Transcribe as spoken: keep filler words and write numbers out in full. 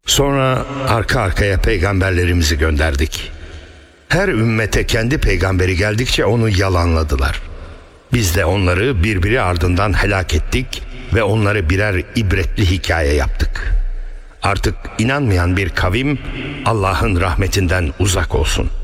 Sonra arka arkaya peygamberlerimizi gönderdik. Her ümmete kendi peygamberi geldikçe onu yalanladılar. Biz de onları birbiri ardından helak ettik ve onları birer ibretli hikaye yaptık. Artık inanmayan bir kavim Allah'ın rahmetinden uzak olsun.